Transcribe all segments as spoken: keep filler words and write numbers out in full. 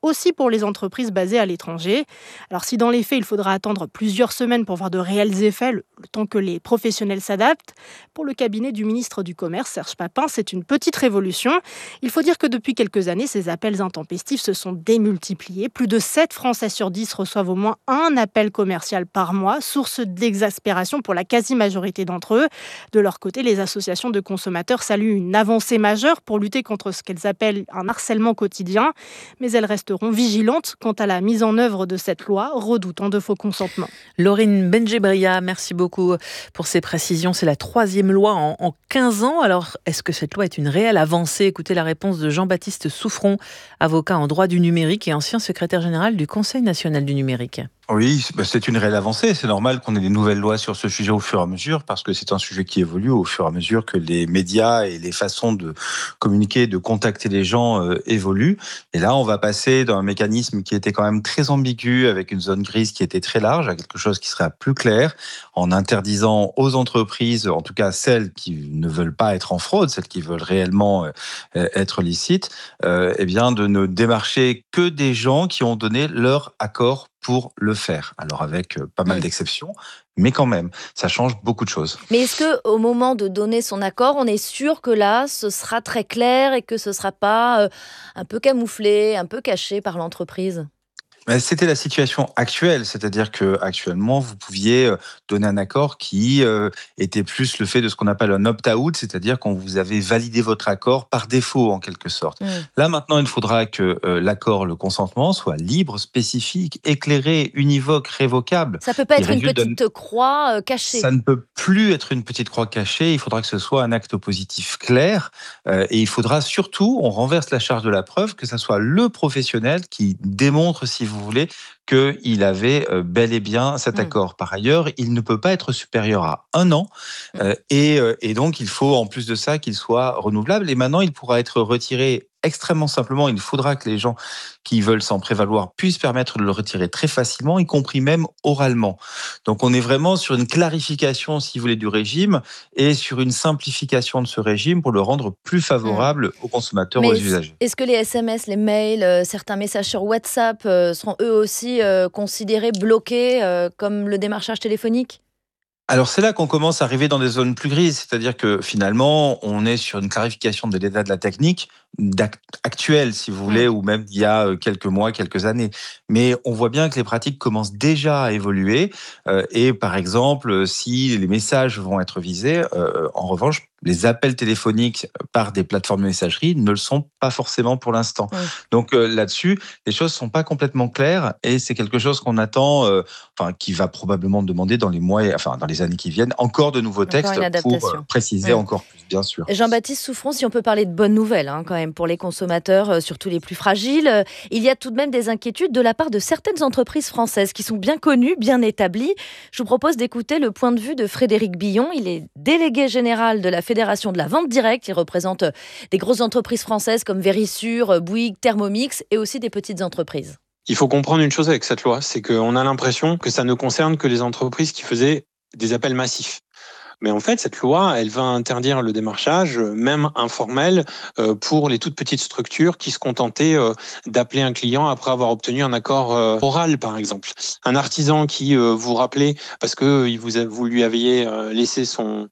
aussi pour les entreprises basées à l'étranger. Alors si dans les faits, il faudra attendre plusieurs semaines pour voir de réels effets, le, le temps que les professionnels s'adaptent, pour le cabinet du ministre du Commerce, Serge Papin, c'est une petite révolution. Il faut dire que depuis quelques années, ces appels intempestifs se sont démultipliés. Plus de sept Français sur dix reçoivent au moins un appel commercial par mois, source d'exaspération pour la quasi-majorité d'entre eux. De leur côté, les associations de consommateurs saluent une avancée majeure pour lutter contre ce qu'elles appellent un harcèlement quotidien, mais elles resteront vigilantes quant à la mise en œuvre de cette loi, redoutant de faux consentements. Laurine Benjebria, merci beaucoup pour ces précisions. C'est la troisième loi en, en quinze ans. Alors, est-ce que cette loi est une réelle avancée ? Écoutez la réponse de Jean-Baptiste Souffron, avocat en droit du numérique et ancien secrétaire général du Conseil national du numérique. Oui, c'est une réelle avancée. C'est normal qu'on ait des nouvelles lois sur ce sujet au fur et à mesure, parce que c'est un sujet qui évolue au fur et à mesure que les médias et les façons de communiquer, de contacter les gens euh, évoluent. Et là, on va passer d'un mécanisme qui était quand même très ambigu, avec une zone grise qui était très large, à quelque chose qui sera plus clair, en interdisant aux entreprises, en tout cas celles qui ne veulent pas être en fraude, celles qui veulent réellement euh, être licites, euh, eh bien, de ne démarcher que des gens qui ont donné leur accord pour le faire. Alors avec pas mal d'exceptions, mais quand même, ça change beaucoup de choses. Mais est-ce qu'au moment de donner son accord, on est sûr que là, ce sera très clair et que ce ne sera pas un peu camouflé, un peu caché par l'entreprise ? C'était la situation actuelle, c'est-à-dire que actuellement vous pouviez donner un accord qui euh, était plus le fait de ce qu'on appelle un opt-out, c'est-à-dire quand vous avez validé votre accord par défaut en quelque sorte. Mmh. Là maintenant, il faudra que euh, l'accord, le consentement soit libre, spécifique, éclairé, univoque, révocable. Ça peut pas être une petite de... croix euh, cachée. Ça ne peut plus être une petite croix cachée. Il faudra que ce soit un acte positif clair, euh, et il faudra surtout, on renverse la charge de la preuve, que ce soit le professionnel qui démontre si vous voulez, qu'il avait bel et bien cet accord. Mmh. Par ailleurs, il ne peut pas être supérieur à un an, euh, et, et donc il faut en plus de ça qu'il soit renouvelable. Et maintenant, il pourra être retiré extrêmement simplement. Il faudra que les gens qui veulent s'en prévaloir puissent permettre de le retirer très facilement, y compris même oralement. Donc on est vraiment sur une clarification, si vous voulez, du régime et sur une simplification de ce régime pour le rendre plus favorable mmh. aux consommateurs, Mais aux usagers. Est-ce que les S M S, les mails, euh, certains messages sur WhatsApp euh, seront eux aussi euh, considérés bloqués euh, comme le démarchage téléphonique ? Alors c'est là qu'on commence à arriver dans des zones plus grises, c'est-à-dire que finalement on est sur une clarification de l'état de la technique actuelle, si vous voulez, mmh. ou même il y a quelques mois, quelques années. Mais on voit bien que les pratiques commencent déjà à évoluer, euh, et par exemple, si les messages vont être visés, euh, en revanche, les appels téléphoniques par des plateformes de messagerie ne le sont pas forcément pour l'instant. Mmh. Donc euh, là-dessus, les choses sont pas complètement claires et c'est quelque chose qu'on attend, euh, enfin qui va probablement demander dans les mois, et, enfin dans les années qui viennent, encore de nouveaux encore textes pour euh, préciser mmh. encore plus, bien sûr. Jean-Baptiste Souffron, si on peut parler de bonnes nouvelles, hein, quand même pour les consommateurs, euh, surtout les plus fragiles, euh, il y a tout de même des inquiétudes de la part de certaines entreprises françaises qui sont bien connues, bien établies. Je vous propose d'écouter le point de vue de Frédéric Billon. Il est délégué général de la Fédération de la vente directe. Il représente des grosses entreprises françaises comme Verisure, Bouygues, Thermomix et aussi des petites entreprises. Il faut comprendre une chose avec cette loi, c'est qu'on a l'impression que ça ne concerne que les entreprises qui faisaient des appels massifs. Mais en fait, cette loi, elle va interdire le démarchage, même informel, pour les toutes petites structures qui se contentaient d'appeler un client après avoir obtenu un accord oral, par exemple. Un artisan qui vous rappelait parce que vous, vous lui aviez laissé son,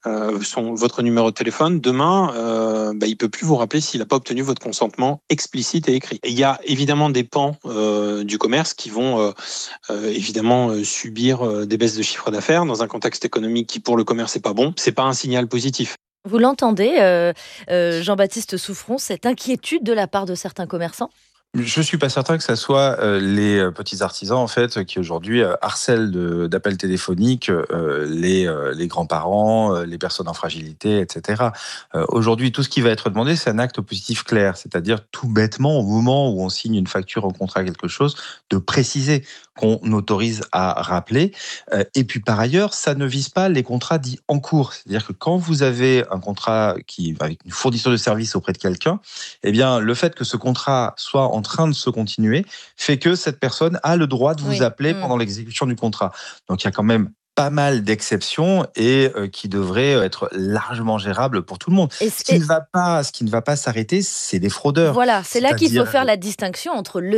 son, votre numéro de téléphone, demain, euh, bah, il ne peut plus vous rappeler s'il n'a pas obtenu votre consentement explicite et écrit. Et il y a évidemment des pans euh, du commerce qui vont euh, euh, évidemment euh, subir euh, des baisses de chiffre d'affaires dans un contexte économique qui, pour le commerce, c'est pas bon. C'est pas un signal positif. Vous l'entendez, euh, euh, Jean-Baptiste Souffron, cette inquiétude de la part de certains commerçants ? Je suis pas certain que ça soit euh, les petits artisans en fait qui aujourd'hui euh, harcèlent de, d'appels téléphoniques euh, les, euh, les grands-parents, euh, les personnes en fragilité, et cetera. Euh, aujourd'hui, tout ce qui va être demandé, c'est un acte positif clair, c'est-à-dire tout bêtement au moment où on signe une facture, un contrat, quelque chose, de préciser qu'on autorise à rappeler. Euh, et puis par ailleurs, ça ne vise pas les contrats dits en cours, c'est-à-dire que quand vous avez un contrat qui avec une fourniture de service auprès de quelqu'un, eh bien le fait que ce contrat soit en en train de se continuer, fait que cette personne a le droit de vous oui. appeler mmh. pendant l'exécution du contrat. Donc il y a quand même pas mal d'exceptions et euh, qui devraient être largement gérables pour tout le monde. Et ce qui ne va pas, ce qui ne va pas s'arrêter, c'est des fraudeurs. Voilà, c'est là qu'il faut faire la distinction entre le